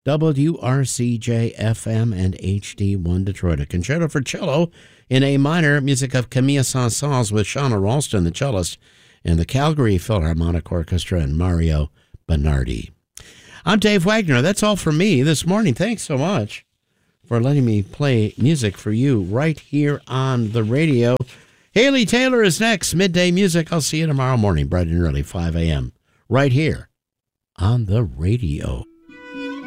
WRCJ FM and HD1 Detroit. A concerto for cello in A minor, music of Camille Saint-Saëns with Shauna Ralston, the cellist, and the Calgary Philharmonic Orchestra and Mario Bernardi. I'm Dave Wagner. That's all for me this morning. Thanks so much for letting me play music for you right here on the radio. Haley Taylor is next, Midday Music. I'll see you tomorrow morning, bright and early, 5 a.m., right here on the radio.